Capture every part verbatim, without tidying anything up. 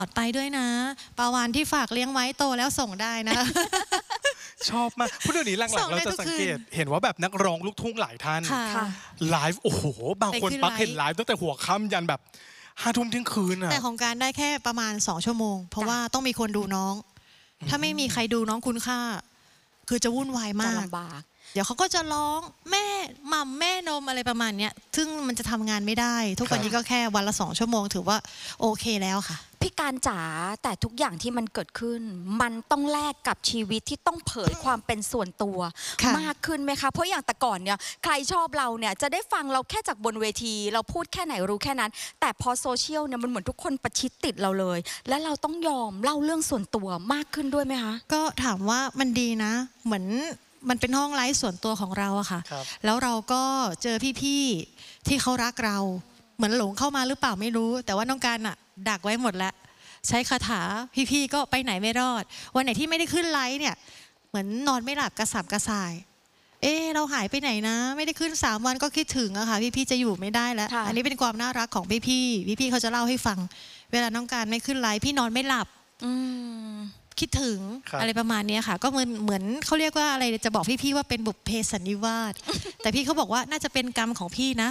ไปด้วยนะปลาวานที่ฝากเลี้ยงไว้โตแล้วส่งได้นะชอบมากพูดเรื่องนี้หลังๆเราจะสังเกตเห็นว่าแบบนักร้องลูกทุ่งหลายท่านไลฟ์โอ้โหบางคนปักเห็นไลฟ์ตั้งแต่หัวค่ำยันแบบห้าทุ่มเที่ยงคืนอะแต่ของการได้แค่ประมาณสองชั่วโมงเพราะว่าต้องมีคนดูน้องถ้าไม่มีใครดูน้องคุณค่าคือจะวุ่นวายมากเดี๋ยวเขาก็จะร้องแม่หม่ำแม่นมอะไรประมาณนี้ซึ่งมันจะทำงานไม่ได้ทุกวันนี้ก็แค่วันละสองชั่วโมงถือว่าโอเคแล้วค่ะพี่การจ๋าแต่ทุกอย่างที่มันเกิดขึ้นมันต้องแลกกับชีวิตที่ต้องเผยความเป็นส่วนตัวมากขึ้นไหมคะเพราะอย่างแต่ก่อนเนี่ยใครชอบเราเนี่ยจะได้ฟังเราแค่จากบนเวทีเราพูดแค่ไหนรู้แค่นั้นแต่พอโซเชียลเนี่ยมันเหมือนทุกคนประชิดติดเราเลยและเราต้องยอมเล่าเรื่องส่วนตัวมากขึ้นด้วยไหมคะก็ถามว่ามันดีนะเหมือนมันเป็นห้องไลฟ์ส่วนตัวของเราอะค่ะแล้วเราก็เจอพี่ๆที่เขารักเราเหมือนหลงเข้ามาหรือเปล่าไม่รู้แต่ว่าน้องการอะดักไว้หมดแล้วใช้คาถาพี่ๆก็ไปไหนไม่รอดวันไหนที่ไม่ได้ขึ้นไลฟ์เนี่ยเหมือนนอนไม่หลับกระสับกระส่ายเอ๊เราหายไปไหนนะไม่ได้ขึ้นสามวันก็คิดถึงอะค่ะพี่ๆจะอยู่ไม่ได้แล้วอันนี้เป็นความน่ารักของพี่ๆพี่ๆเขาจะเล่าให้ฟังเวลาน้องการไม่ขึ้นไลฟ์พี่นอนไม่หลับคิดถึงอะไรประมาณนี้ค่ะก็เหมือนเหมือนเขาเรียกว่าอะไรจะบอกพี่ๆว่าเป็นบุพเพสันนิวาสแต่พี่เขาบอกว่าน่าจะเป็นกรรมของพี่นะ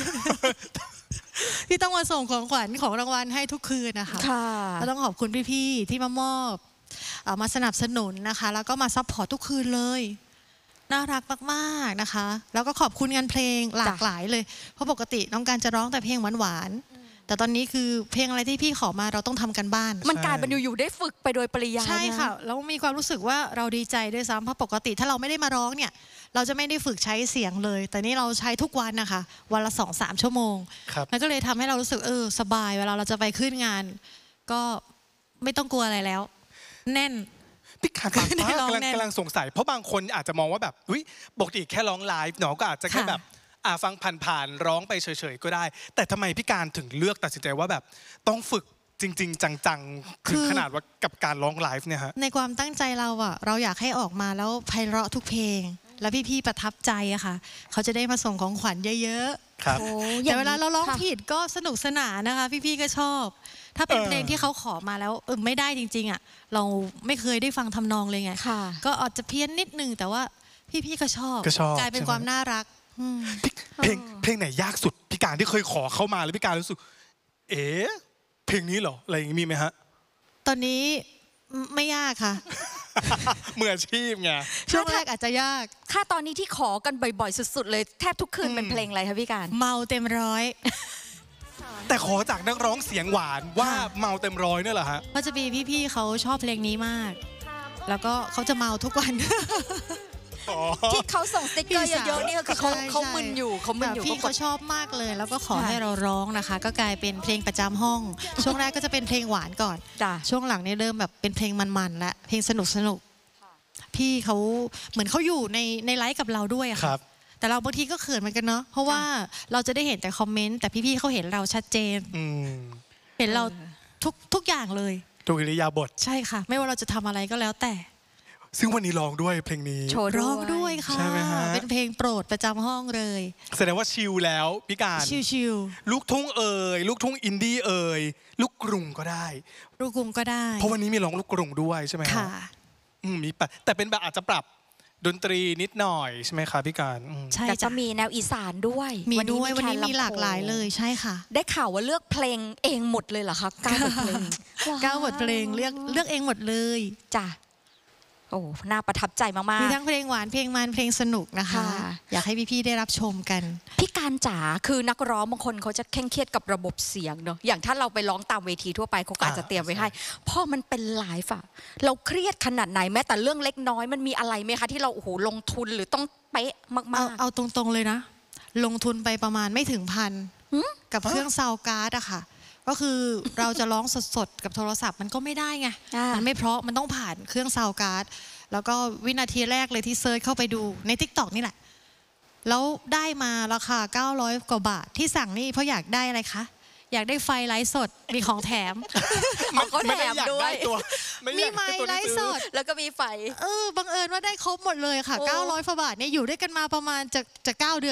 พี่ต้องมาส่งของขวัญของรางวัลให้ทุกคืนนะคะก็ต้องขอบคุณพี่ๆที่มามอบมาสนับสนุนนะคะแล้วก็มาซัพพอร์ตทุกคืนเลยน่ารักมากๆนะคะแล้วก็ขอบคุณงานเพลงหลากหลายเลยเพราะปกติน้องการจะร้องแต่เพลงหวานๆแต่ตอนนี้คือเพลงอะไรที่พี่ขอมาเราต้องทำกันบ้านมันกลายเป็นอยู่ๆได้ฝึกไปโดยปริยายใช่ค่ะแล้วมีความรู้สึกว่าเราดีใจด้วยซ้ำเพราะปกติถ้าเราไม่ได้มาร้องเนี่ยเราจะไม่ได้ฝึกใช้เสียงเลยแต่นี่เราใช้ทุกวันนะคะวันละสองสามชั่วโมงมันก็เลยทำให้เรารู้สึกเออสบายเวลาเราจะไปขึ้นงานก็ไม่ต้องกลัวอะไรแล้วแน่นพี่ขาดปากกำลังกำลังสงสัยเพราะบางคนอาจจะมองว่าแบบอุ้ยปกติแค่ร้องไลฟ์เนาะก็อาจจะแค่แบบอ่าฟังผ่านๆร้องไปเฉยๆก็ได้แต่ทำไมพี่การถึงเลือกตัดสินใจว่าแบบต้องฝึกจริงๆจังๆถึงขนาดว่ากับการร้องไลฟ์เนี่ยฮะในความตั้งใจเราอะเราอยากให้ออกมาแล้วไพเราะทุกเพลงแล้วพี่ๆประทับใจอะค่ะเขาจะได้มาส่งของขวัญเยอะๆครับแต่เวลาเราร้องผิดก็สนุกสนานนะคะพี่ๆก็ชอบถ้าเป็นเพลงที่เขาขอมาแล้วเออไม่ได้จริงๆอะเราไม่เคยได้ฟังทำนองเลยไงก็อาจจะเพี้ยนนิดนึงแต่ว่าพี่ๆก็ชอบกลายเป็นความน่ารักเพลงเพลงไหนยากสุดพี่การที่เคยขอเข้ามาแล้วพี่การรู้สึกเอ๊ะเพลงนี้เหรออะไรอย่างนี้มีไหมฮะตอนนี้ไม่ยากค่ะมืออาชีพไงช่วงแรกอาจจะยากถ้าตอนนี้ที่ขอกันบ่อยๆสุดๆเลยแทบทุกคืนเป็นเพลงอะไรคะพี่การเมาเต็มร้อยแต่ขอจากนักร้องเสียงหวานว่าเมาเต็มร้อยนี่แหละฮะก็จะมีพี่ๆเขาชอบเพลงนี้มากแล้วก็เขาจะเมาทุกวันที่เขาส่งสติ๊กเกอร์เยอะๆนี่ก็คือเขาเขามึนอยู่เขามึนอยู่พี่เขาชอบมากเลยแล้วก็ขอให้เราร้องนะคะก็กลายเป็นเพลงประจำห้องช่วงแรกก็จะเป็นเพลงหวานก่อนช่วงหลังนี่เริ่มแบบเป็นเพลงมันๆและเพลงสนุกสนุกพี่เขาเหมือนเขาอยู่ในในไลฟ์กับเราด้วยอะค่ะแต่เราบางทีก็เขินเหมือนกันเนาะเพราะว่าเราจะได้เห็นแต่คอมเมนต์แต่พี่ๆเขาเห็นเราชัดเจนเห็นเราทุกทุกอย่างเลยทุกอิริยาบถใช่ค่ะไม่ว่าเราจะทำอะไรก็แล้วแต่ซึ่งวันนี้ร้องด้วยเพลงนี้โชว์ร้องด้วยค่ะใช่ไหมฮะเป็นเพลงโปรดประจำห้องเลยแสดงว่าชิลแล้วพี่การชิลลูกทุ่งเอ่ยลูกทุ่งอินดี้เอ่ยลูกกรุงก็ได้ลูกกรุงก็ได้เพราะวันนี้มีร้องลูกกรุงด้วยใช่ไหมค่ะมีแต่เป็นแบบอาจจะปรับดนตรีนิดหน่อยใช่ไหมคะพี่การใช่จะมีแนวอีสานด้วยมีด้วยวันนี้มีหลากหลายเลยใช่ค่ะได้ข่าวว่าเลือกเพลงเองหมดเลยเหรอคะเก้าบทเพลงเก้าบทเพลงเลือกเลือกเองหมดเลยจ้ะโอ้น่าประทับใจมากๆมีทั้งเพลงหวานเพลงมันเพลงสนุกนะคะอยากให้พี่ๆได้รับชมกันพี่การจ๋าคือนักร้องบางคนเขาจะเคร่งเครียดกับระบบเสียงเนอะอย่างถ้าเราไปร้องตามเวทีทั่วไปเขาก็อาจจะเตรียมไว้ให้พอมันเป็นไลฟ์อะเราเครียดขนาดไหนแม้แต่เรื่องเล็กน้อยมันมีอะไรไหมคะที่เราโอ้โหลงทุนหรือต้องเป๊ะมากๆเอาตรงๆเลยนะลงทุนไปประมาณไม่ถึงพันกับเครื่องซาวการ์ดอะค่ะก็คือเราจะร้องสดๆกับโทรศัพท์มันก็ไม่ได้ไงมันไม่เพราะมันต้องผ่านเครื่องซาวการ์ดแล้วก็วินาทีแรกเลยที่เซิร์ชเข้าไปดูใน ติ๊กต็อก นี่แหละแล้วได้มาราคาเก้าร้อยกว่าบาทที่สั่งนี่เพราะอยากได้อะไรคะอยากได้ไฟไลฟ์สดมีของแถมเขาแถมด้วยมีไม้ไลฟ์สดแล้วก็มีไฟเออบังเอิญว่าได้ครบหมดเลยค่ะเก้าร้อยกว่าบาทเนี่ยอยู่ด้วยกันมาประมาณจะจะเก้าเดือนแล้ว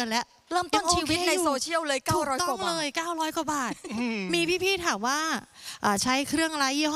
เริ่มต้นยังโอเคชีวิตในอยู่โซเชียลเลยถูกเก้าร้อยต้กองว่าเลบาทยเก้าร้อยกว่าบาทอืมมีพี่ๆถามว่าอ่าใช้เครื่องอะไรยี่ห้อ